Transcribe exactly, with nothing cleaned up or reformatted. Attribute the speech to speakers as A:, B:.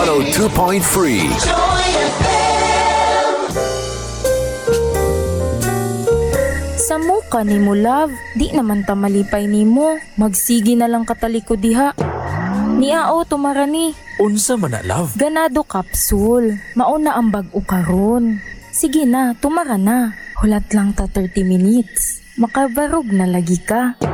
A: one oh two point three.
B: Sa muka ni mo, love, di naman ta malipay ni mo. Magsigi na lang kataliko diha. Niao tumarani.
C: Unsa man na, love?
B: Ganado capsule. Mauna ang bag-o karon. Sige na, tumara na. Hulat lang ta thirty minutes. Makabarog na lagi ka.